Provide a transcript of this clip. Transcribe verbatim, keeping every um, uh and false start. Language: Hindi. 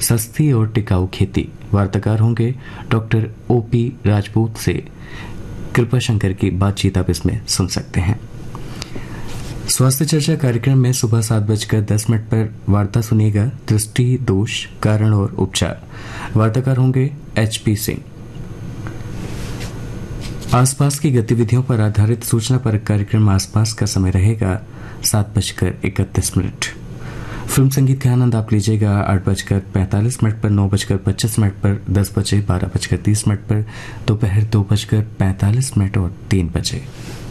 सस्ती और टिकाऊ खेती। वार्ताकार होंगे डॉक्टर ओ पी राजपूत से कृपा शंकर की बातचीत आप इसमें सुन सकते हैं। स्वास्थ्य चर्चा कार्यक्रम में सुबह सात बजकर दस मिनट पर वार्ता सुनिएगा, दृष्टि दोष कारण और उपचार। वार्ताकार होंगे एच पी सिंह। आसपास की गतिविधियों पर आधारित सूचना पर कार्यक्रम आसपास का समय रहेगा सात बजकर इकतीस मिनट। फिल्म संगीत का आनंद आप लीजिएगा आठ बजकर पैंतालीस मिनट पर, नौ बजकर पच्चीस मिनट पर, दस बजे, बारह बजकर तीस मिनट पर, दोपहर दो बजकर पैंतालीस मिनट और तीन बजे।